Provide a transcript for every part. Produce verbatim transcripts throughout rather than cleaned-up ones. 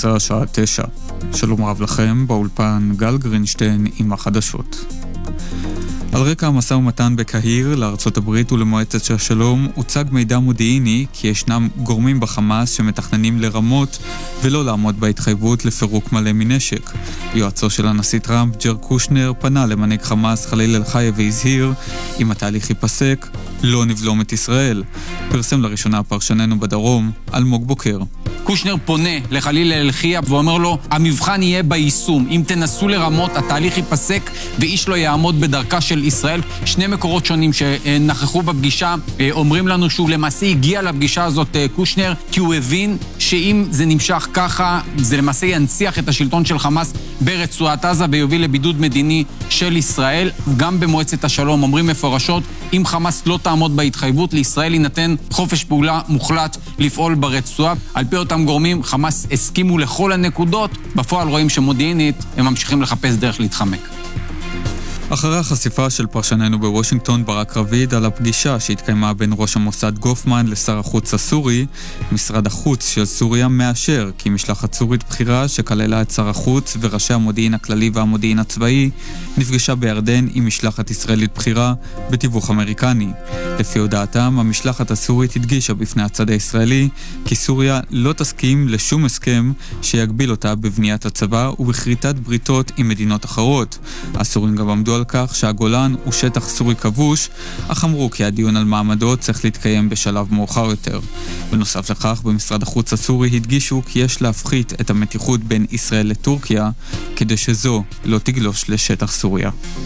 ישראל השעה תשע. שלום רב לכם, באולפן גל גרינשטיין עם החדשות. על רקע המשא ומתן בקהיר לארצות הברית ולמועצת השלום הוצג מידע מודיעיני כי ישנם גורמים בחמאס שמתכננים לרמות ולא לעמוד בהתחייבות לפירוק מלא מנשק. יועצו של הנשיא טראמפ, ג'ר קושנר, פנה למנהיג חמאס חליל אל-חייב והזהיר, אם התהליך ייפסק, לא נבלום את ישראל. פרסם לראשונה פרשננו בדרום, אלמוג בוקר. קושנר פונה לחליל אל-חייב ואומר לו, המבחן יהיה ביישום. אם תנסו לרמות, התהליך ייפסק ואיש לא יעמוד בדרכה של ישראל. שני מקורות שונים שנכחו בפגישה אומרים לנו שהוא למעשה הגיע לפגישה הזאת קושנר, כי הוא הבין שאם זה נמשך ככה, זה למעשה ינציח את השלטון של חמאס ברצועת עזה ויוביל לבידוד מדיני של ישראל. גם במועצת השלום אומרים מפורשות, אם חמאס לא תעמוד בהתחייבות, לישראל יינתן חופש פעולה מוחלט לפעול ברצועה. על פי אותם גורמים, חמאס הסכימו לכל הנקודות, בפועל רואים שמודיעינית הם ממשיכים לחפש דרך להתחמק. אחרי החשיפה של פרשננו בוושינגטון ברק רביד על הפגישה שהתקיימה בין ראש המוסד גופמן לשר החוץ הסורי, משרד החוץ של סוריה מאשר כי משלחת סורית בחירה שכללה את שר החוץ וראשי המודיעין הכללי והמודיעין הצבאי נפגשה בירדן עם משלחת ישראלית בחירה בתיווך אמריקני. לפי הודעתם, המשלחת הסורית הדגישה בפני הצד הישראלי כי סוריה לא תסכים לשום הסכם שיגביל אותה בבניית הצבא ובכריתת בריתות עם מדינות אחרות. הסורים גם עמדו על כך שהגולן הוא שטח סורי כבוש, אך אמרו כי הדיון על מעמדו צריך להתקיים בשלב מאוחר יותר. בנוסף לכך, במשרד החוץ הסורי הדגישו כי יש להפחית את המתיחות בין ישראל לטורקיה, כדי שזו לא תגלוש לשטח סוריה.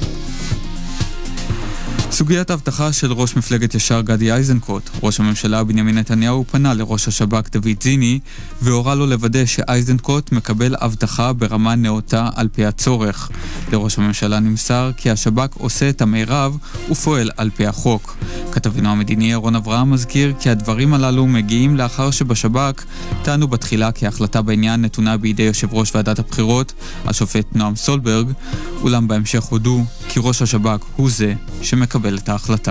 סוגיית ההבטחה של ראש מפלגת ישר גדי איזנקוט. ראש הממשלה בנימין נתניהו פנה לראש השב"כ דוד זיני והורה לו לוודא שאיזנקוט מקבל הבטחה ברמה נאותה על פי הצורך. לראש הממשלה נמסר כי השב"כ עושה את המרב ופועל על פי החוק. כתבינו המדיני ירון אברהם מזכיר כי הדברים הללו מגיעים לאחר שבשב"כ טענו בתחילה כי ההחלטה בעניין נתונה בידי יושב ראש ועדת הבחירות, השופט נועם סולברג, אולם בהמשך הודו כי ראש השב"כ הוא זה שמקבל את ההחלטה.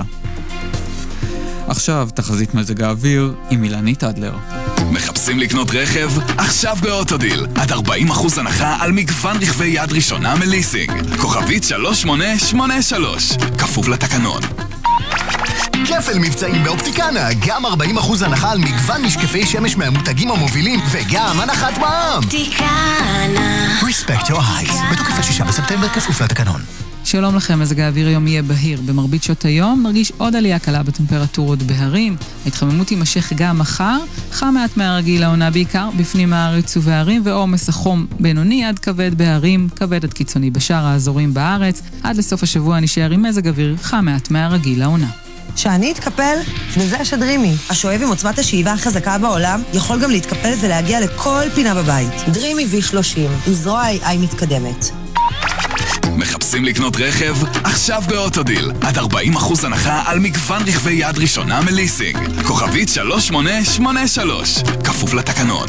עכשיו תחזית מזג האוויר עם אילנית אדלר. מחפשים לקנות רכב? עכשיו באוטודיל. עד ארבעים אחוז הנחה על מגוון רכבי יד ראשונה מליסינג. כוכבית שלוש שמונה שמונה שלוש. כפוף לתקנון. כפל מבצעים באופטיקנה, גם ארבעים אחוז הנחה על מגוון משקפי שמש מהמותגים המובילים וגם הנחת מע"מ. אופטיקנה. Respect your eyes. בתוקף השישה בספטמבר כפוף לתקנון. שלום לכם, מזג האוויר יום יהיה בהיר. במרבית שעות היום נרגיש עוד עלייה קלה בטמפרטורות בהרים. ההתחממות תימשך גם מחר, חם מעט מהרגיל לעונה בעיקר בפנים הארץ ובהרים, ועומס החום בינוני עד כבד בהרים, כבד עד קיצוני בשאר האזורים בארץ. עד לסוף השבוע נשאר עם מזג אוויר חם מעט מהרגיל לעונה. שאני אתקפל, וזה השדרימי. השואב עם עוצמת השאיבה החזקה בעולם יכול גם להתקפל ולהגיע לכל פינה בבית. דרימי וי שלושים, עם זרוע איי איי מתקדמת. מחפשים לקנות רכב? עכשיו באוטודיל. עד ארבעים אחוז הנחה על מגוון רכבי יד ראשונה מליסינג. כוכבית שלוש שמונה שמונה שלוש. כפוף לתקנון.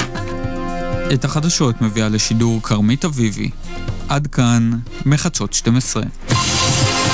את החדשות מביאה לשידור קרמית אביבי. עד כאן מחדשות שתים עשרה.